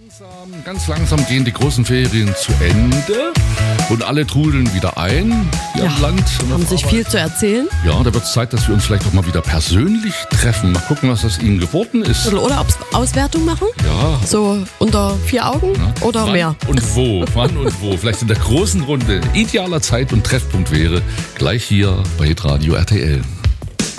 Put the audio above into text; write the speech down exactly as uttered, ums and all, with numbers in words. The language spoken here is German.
Langsam, ganz langsam gehen die großen Ferien zu Ende und alle trudeln wieder ein hier Ja, im Land. haben sich viel zu erzählen. Ja, da wird es Zeit, dass wir uns vielleicht auch mal wieder persönlich treffen. Mal gucken, was aus ihnen geworden ist. Oder ob Auswertung machen. Ja. So unter vier Augen Ja. oder Wann mehr. Und wo, wann und wo. Vielleicht in der großen Runde. Idealer Zeit und Treffpunkt wäre gleich hier bei Hitradio R T L.